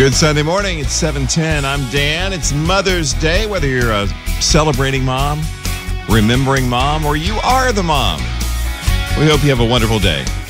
Good Sunday morning. It's 7:10. I'm Dan. It's Mother's Day. Whether you're celebrating mom, remembering mom, or you are the mom, we hope you have a wonderful day.